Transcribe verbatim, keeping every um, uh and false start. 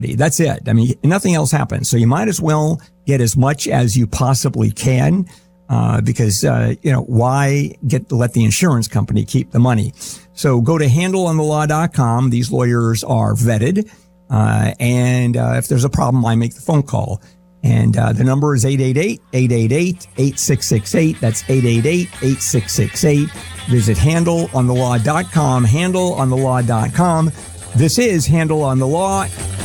That's it. I mean, nothing else happens. So you might as well get as much as you possibly can, uh, because, uh, you know, why get to let the insurance company keep the money? So go to handle on the law dot com. These lawyers are vetted. Uh, and, uh, if there's a problem, I make the phone call. And, uh, the number is eight eight eight, eight eight eight, eight six six eight. That's eight eight eight, eight six six eight. Visit handle on the law dot com, handle on the law dot com. This is Handle on the Law.